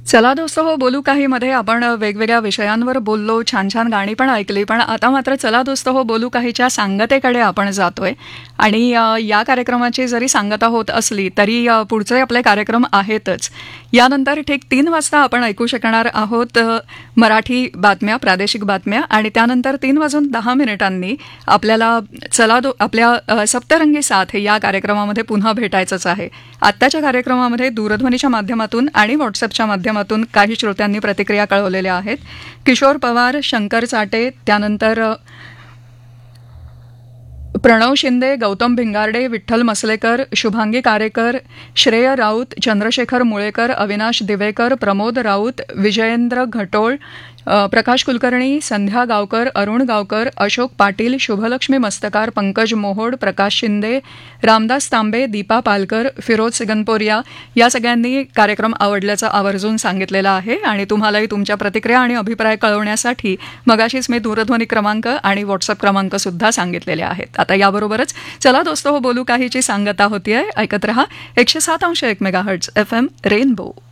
चला दोस्त हो बोलू काही मध्ये आपण वेगवेगळ्या विषयांवर बोललो, छान छान गाणी पण ऐकली. पण आता मात्र चला दोस्त हो बोलू काहीच्या सांगतेकडे आपण जातोय. आणि या कार्यक्रमाची जरी सांगता होत असली तरी पुढचे आपले कार्यक्रम आहेतच. यानंतर ठीक 3 वाजता आपण ऐकू शकणार आहोत मराठी बातम्या, प्रादेशिक बातम्या. आणि त्यानंतर 3:10 आपल्याला आपल्या सप्तरंगी साथ या कार्यक्रमामध्ये पुन्हा भेटायचंच आहे. आत्ताच्या कार्यक्रमामध्ये दूरध्वनीच्या माध्यमातून आणि व्हॉट्सअपच्या माध्यमातून काही श्रोत्यांनी प्रतिक्रिया कळवलेल्या आहेत. किशोर पवार, शंकर चाटे, त्यानंतर प्रणव शिंदे, गौतम भिंगारडे, विठ्ठल मसलेकर, शुभांगी कारेकर, श्रेय राऊत, चंद्रशेखर मुळेकर, अविनाश दिवेकर, प्रमोद राऊत, विजयेंद्र घटोळ, प्रकाश कुलकर्णी, संध्या गावकर, अरुण गावकर, अशोक पाटील, शुभलक्ष्मी मस्तकार, पंकज मोहोड, प्रकाश शिंदे, रामदास तांबे, दीपा पालकर, फिरोज सिगनपोरिया या सगळ्यांनी कार्यक्रम आवडल्याचं आवर्जून सांगितलेलं आहे. आणि तुम्हालाही तुमच्या प्रतिक्रिया आणि अभिप्राय कळवण्यासाठी मगाशीच मी दूरध्वनी क्रमांक आणि व्हॉट्सअप क्रमांक सुद्धा सांगितलेले आहेत. आता याबरोबरच चला दोस्त हो बोलू काहीची सांगता होतीये. ऐकत रहा 107.1 मेगाहर्ट्झ FM रेनबो.